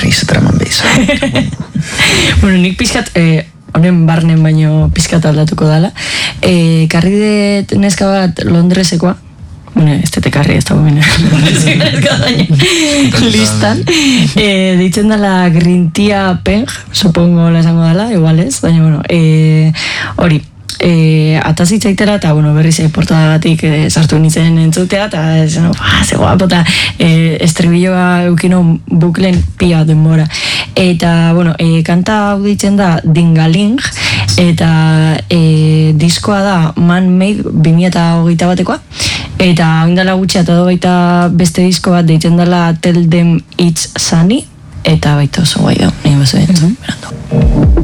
berriz traman behizu. Bueno, nik pizkat, honen barnen baino pizkat aldatuko dala. Karri det neska bat Londresekoa, bueno, ez tekarri ez dago bine, listan, deitzen dala Green Tea Peng, supongo la esango dala, igual ez, baina, bueno, hori, atazitzaitera, eta, bueno, berriz portadagatik sartu nintzen entzutea, eta, ze guapo, eta estribilloa eukino buklen pia denbora. Eta, bueno, kanta hau deitzen da Dingaling, eta diskoa da Man-Made 2021 batekoa, eta oindala gutxi eta baita beste disko bat deitzen dela Tell Them It's Sunny, eta baita oso guai da, nahi bazo entzun, berando.